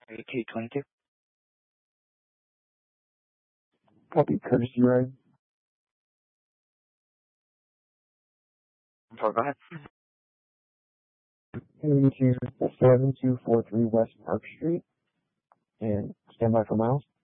AK-22. Copy, courtesy ride. I'm sorry, go ahead. Heading to 7243 West Park Street, and stand by for miles.